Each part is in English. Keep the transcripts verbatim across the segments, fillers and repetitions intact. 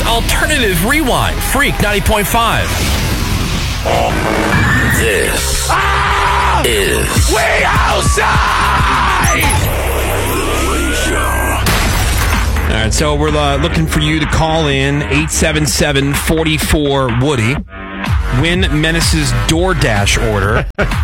Alternative Rewind, Freak ninety point five. This Ah! is We outside! All right, so we're uh, looking for you to call in eight seven seven, four four, Woody. Win Menace's DoorDash order.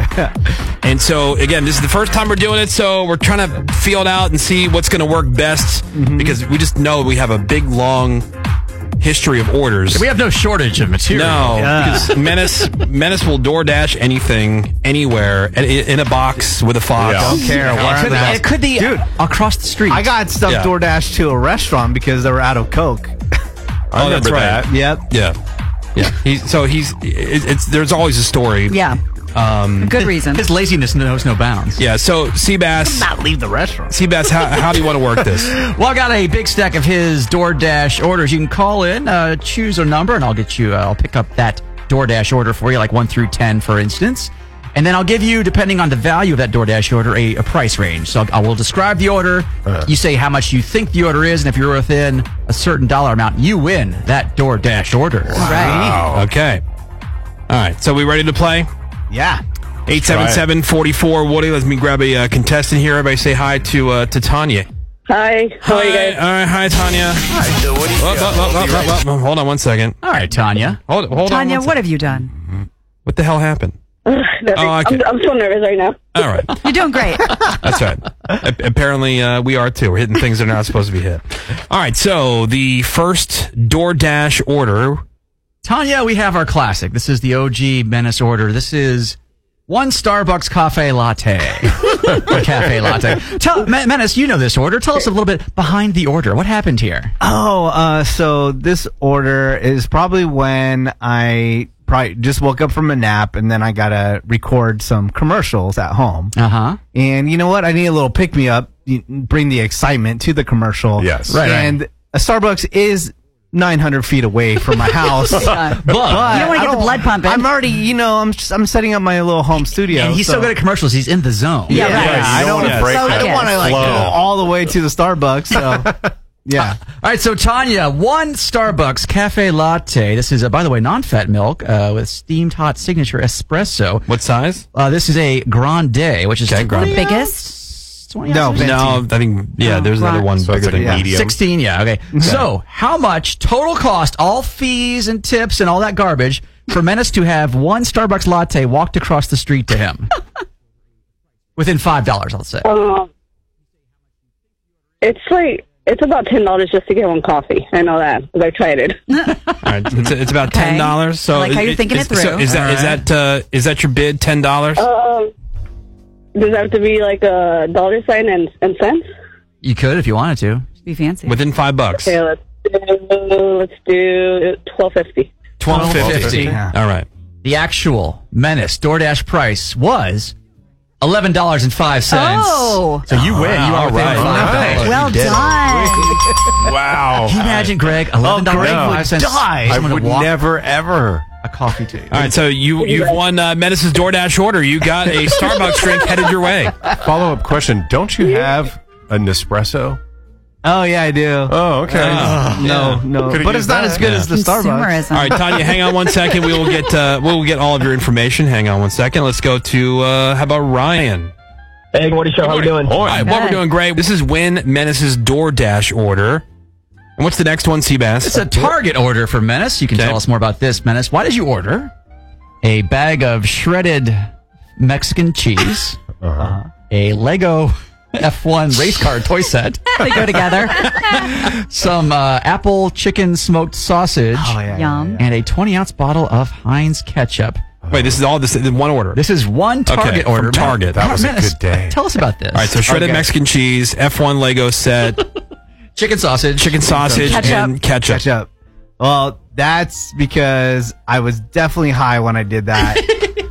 And so, again, this is the first time we're doing it, so we're trying to feel it out and see what's going to work best mm-hmm. because we just know we have a big, long history of orders. We have no shortage of material. No, yeah. because Menace, Menace will DoorDash anything, anywhere, in, in a box with a fox. Yeah. Don't care. It could, it could be Dude, across the street. I got stuff Yeah. DoorDash to a restaurant because they were out of Coke. Oh, that's right. that. Yep. Yeah. Yeah. He's, so he's, it, it's, there's always a story. Yeah. Um, Good reason. His laziness knows no bounds. yeah. So, Seabass, Not leave the restaurant. Seabass, how, how do you want to work this? Well, I got a big stack of his DoorDash orders. You can call in, uh, choose a number, and I'll get you, uh, I'll pick up that DoorDash order for you, like one through ten, for instance. And then I'll give you, depending on the value of that DoorDash order, a, a price range. So I will describe the order. Uh. You say how much you think the order is, and if you're within a certain dollar amount, you win that DoorDash order. Right. Okay. All right. So we ready to play? Yeah. eight seven seven, four four, Woody. Let me grab a uh, contestant here. Everybody say hi to uh, to Tanya. Hi. How hi. are you guys? All right. Hi, Tanya. Hi, the Woody Oh, Show. oh, oh, oh, oh, oh, oh, hold on one second. All right, Tanya. Hold, hold Tanya, on one what second. have you done? What the hell happened? Nothing. Oh, okay. I'm, I'm so nervous right now. All right. You're doing great. That's right. A- apparently, uh, we are too. We're hitting things that are not supposed to be hit. All right. So the first DoorDash order. Tanya, we have our classic. This is the O G Menace order. This is one Starbucks cafe latte. Cafe latte. Tell, Men- Menace, you know this order. Tell us a little bit behind the order. What happened here? Oh, uh, so this order is probably when I probably just woke up from a nap and then I gotta record some commercials at home. Uh huh. And you know what? I need a little pick me up, bring the excitement to the commercial. Yes. Right, And right. a Starbucks is nine hundred feet away from my house. Yeah. But, You don't want I to get the blood pumping. I'm already, you know, I'm just, I'm setting up my little home studio. and he's so, good at commercials. He's in the zone. Yeah, right. I you don't don't, want to break So I that don't want to like flow. go all the way to the Starbucks. So yeah. All right, so Tanya, one Starbucks cafe latte. This is, uh, by the way, non-fat milk uh, with steamed hot signature espresso. What size? Uh, this is a grande, which is Okay, grande. twenty Biggest? twenty No, ounces? No, I think, yeah, Oh, there's another right. one So bigger it's like than a medium. medium. sixteen, yeah, okay. So, how much total cost, all fees and tips and all that garbage, for Menace to have one Starbucks latte walked across the street to him? Within five dollars, I'll say. Um, it's like it's about ten dollars just to get one coffee. I know that because I tried it. All right, it's, it's about Okay. ten dollars. So I like how you're thinking is, it through. So is that is All right. that uh, is that your bid? Ten dollars? Um, does it have to be like a dollar sign and, and cents? You could if you wanted to. Be fancy. Within five bucks. Okay, let's do let's do twelve fifty. Twelve fifty. fifty. Yeah. All right. The actual Menace DoorDash price was eleven dollars and five cents. Oh. So you win. You Wow, are all within right. five dollars. Nice. Well You did it. done. Wow. Can you imagine, Greg? Eleven dollars and five cents. die. I would never, ever. a coffee to you. All right. So you you've won uh, Menace's DoorDash order. You got a Starbucks drink headed your way. Follow up question. Don't you have a Nespresso? Oh yeah, I do. Oh, okay. no, no, Could've but it's used not that. as good Yeah. as the Starbucks. Consumerism. All right, Tanya, hang on one second. We will get uh, we will get all of your information. Hang on one second. Let's go to uh, how about Ryan? Hey, Woody Show, how we doing? All right, what we're Good. doing great. This is Win Menace's DoorDash order. And what's the next one, Seabass? It's a Target order for Menace. You can Okay. tell us more about this, Menace. Why did you order a bag of shredded Mexican cheese, Uh-huh. a Lego F one race car toy set, They go together. some uh, apple chicken smoked sausage, Oh yeah. Yum. and a twenty ounce bottle of Heinz ketchup. Wait, this is all this in one order. This is one Target Okay, from order. Target. That was a Menace, good day. Tell us about this. all right, so shredded Okay. Mexican cheese, F one Lego set, chicken sausage, chicken sausage, Ketchup. and ketchup. Catch up. Well, that's because I was definitely high when I did that.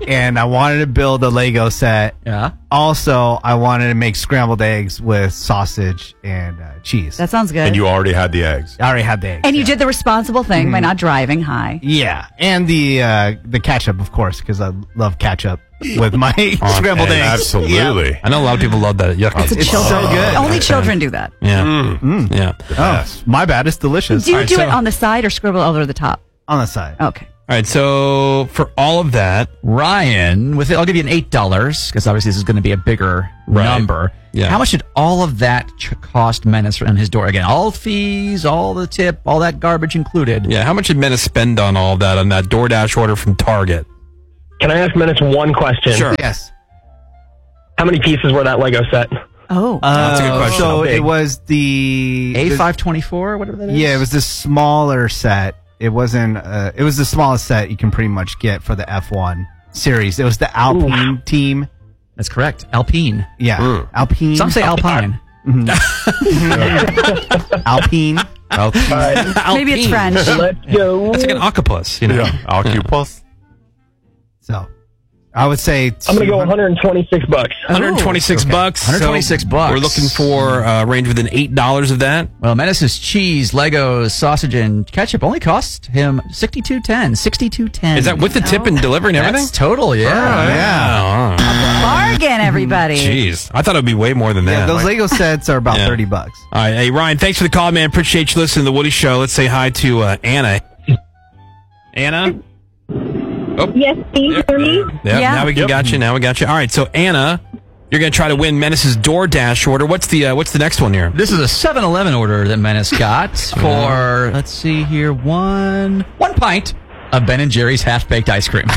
and I wanted to build a Lego set. Yeah. Also, I wanted to make scrambled eggs with sausage and uh, cheese. That sounds good. And you already had the eggs. I already had the eggs. And you yeah. did the responsible thing Mm-hmm. by not driving high. Yeah, and the uh, the ketchup, of course, because I love ketchup with my scrambled eggs. eggs. Absolutely. I know a lot of people love that. Yuck. It's a It's children. so good. Only children do that. Yeah. Mm. Yeah. Oh, my bad. It's delicious. Do you All right, do so- it on the side or scribble over the top? On the side. Okay. All right. So for all of that, Ryan, with it, I'll give you an eight dollars because obviously this is going to be a bigger Right. number. Yeah. How much did all of that ch- cost Menace on his door? Again, all fees, all the tip, all that garbage included. yeah, how much did Menace spend on all of that on that DoorDash order from Target? Can I ask Menace one question? Sure. Yes. How many pieces were that Lego set? Oh. Uh, That's a good question. So How big? it was the A the- five twenty-four, whatever that is. Yeah, it was the smaller set. It wasn't. Uh, it was the smallest set you can pretty much get for the F one series. It was the Alpine team. That's correct. Alpine. Yeah, Mm. Alpine. Some say Alpine. Alpine. Maybe it's French. Let's go. That's like an octopus, you know. Yeah. Octopus. So, I would say I'm going to go one hundred twenty-six bucks. one hundred twenty-six Okay. bucks. one hundred twenty-six So bucks. We're looking for uh, range within eight dollars of that. Well, Menace's cheese, Legos, sausage, and ketchup only cost him sixty-two ten. sixty-two ten. Is that with the tip and delivery and everything? That's total, yeah. Yeah. Oh, Bargain, everybody. jeez. I thought it would be way more than that. Yeah, those Like- Lego sets are about Yeah. thirty bucks. All right. Hey, Ryan, thanks for the call, man. Appreciate you listening to The Woody Show. Let's say hi to uh, Anna. Anna? Yes, can you hear me? Yeah, Yeah. now we Yep. got you. Now we got you. All right, so Anna, you're going to try to win Menace's DoorDash order. What's the uh, what's the next one here? This is a seven eleven order that Menace got for, let's see here, one one pint of Ben and Jerry's half-baked ice cream.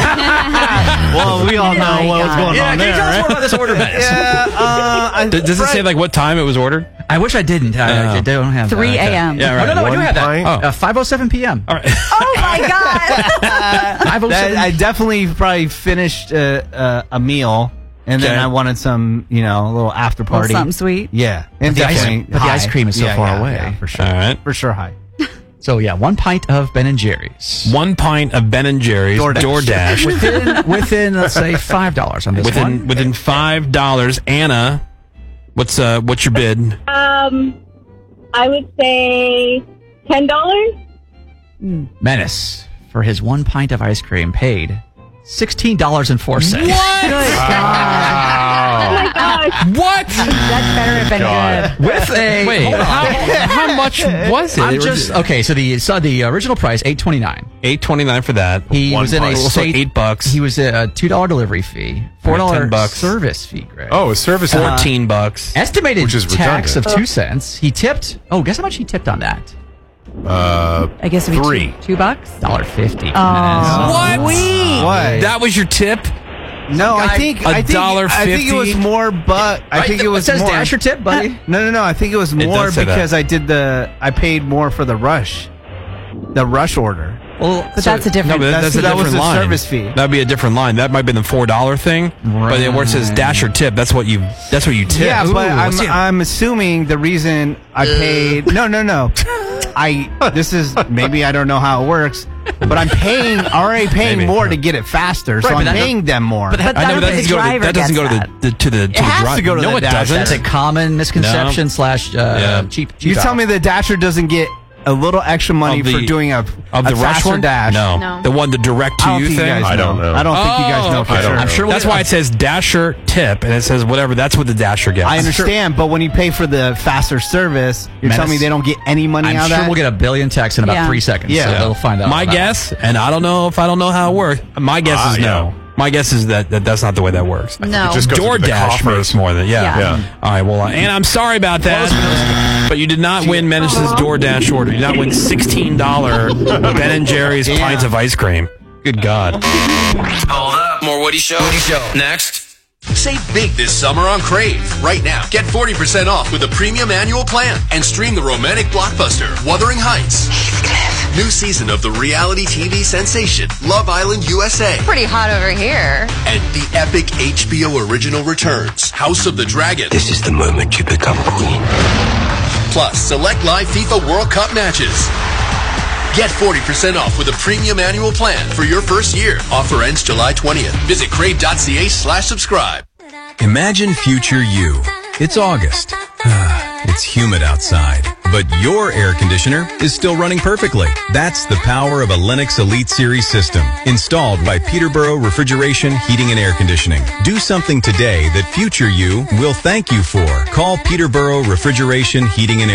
Well, we all know my what was God. going yeah, on can you there. tell us right? more about this order, Menace? Yeah, uh, I- D- Does it say Fred- like what time it was ordered? I wish I didn't. I, I Oh. don't have that. three a.m. Yeah, Oh, right. no, no, I do One have that. pint? Oh. Uh, five oh seven p.m. All right. Oh, my God. five oh that, seven I definitely probably finished uh, uh, a meal, and then Okay. I wanted some, you know, a little after Little party. something sweet. Yeah, and the ice- definitely but the high. ice cream is so Yeah, far yeah, away. yeah, for sure. All right. For sure, high. So, yeah, one pint of Ben and Jerry's. One pint of Ben and Jerry's DoorDash. DoorDash. Within, within, let's say, five dollars on this within one. within five dollars. Anna, what's uh what's your bid? Um, I would say ten dollars. Menace, for his one pint of ice cream, paid sixteen dollars and four cents. Good God. Oh my gosh! What? That better have been God. good. With a Wait, hold on. how, how much was it? I'm just okay. So the so the original price eight twenty nine. eight twenty nine for that. He One was in a pint. So state eight bucks. He was a two dollar delivery fee, four dollar ten bucks. service fee. Greg. Oh, a service. Fourteen bucks. estimated Which is tax redundant. of two cents. He tipped. Oh, guess how much he tipped on that? Uh, I guess it'd be Three. Two, two bucks? Dollar fifty. Oh. What? What? That was your tip? No, I think A I think dollar I think it was fifty? more, but I think it was says more. Dasher tip, buddy. No, no, no. I think it was more does say that. because I did the. I paid more for the rush, the rush order. Well, But that's a different. No, but that's, That's- a that was different the line. service fee. That'd be a different line. That might be the four dollar thing. But then where it says Right. Dasher tip, that's what you that's what you tip. Yeah, but Ooh, I'm what's the- I'm assuming the reason I paid. No, no, no. I this is maybe I don't know how it works, but I'm paying already paying Maybe. more to get it faster, so Right, but I'm that paying them more. But I know that but that the doesn't go to the, driver that doesn't go to gets the, the to the to the has driver. to go to no, the it Dasher. doesn't. that's a common misconception No. slash uh, Yeah. cheap, cheap. you tell out. me the Dasher doesn't get a little extra money Of the- for doing a of a the rush faster one? dash? No. No. The one the direct to I don't you think thing. you guys I don't know. I don't think you guys know for okay. sure. I'm sure That's why it says Dasher tip and it says whatever. That's what the Dasher gets. I understand, but when you pay for the faster service, you're Menace. telling me they don't get any money I'm out sure of that? we'll get a billion texts in about Yeah. three seconds. Yeah. so they'll find out. My about guess, and I don't know if I don't know how it works. My guess Ah, is no. yeah. My guess is that, that that's not the way that works. No. it just goes into the DoorDash coffers. makes more than yeah. Yeah. Yeah. All right. Well, uh, and I'm sorry about that, but you did not win Menace's DoorDash order. You did not win sixteen dollar Ben and Jerry's pints of ice cream. Good God. Hold up. More Woody Show. Woody Show. Next. Save big this summer on Crave. Right now, get forty percent off with a premium annual plan and stream the romantic blockbuster Wuthering Heights. New season of the reality T V sensation Love Island U S A. Pretty hot over here. And the epic H B O original returns House of the Dragon. This is the moment you become queen. Plus, select live FIFA World Cup matches. Get forty percent off with a premium annual plan for your first year. Offer ends July twentieth. Visit crave.ca slash subscribe. Imagine future you. It's August. It's humid outside, but your air conditioner is still running perfectly. That's the power of a Lennox Elite Series system, installed by Peterborough Refrigeration, Heating and Air Conditioning. Do something today that future you will thank you for. Call Peterborough Refrigeration, Heating and Air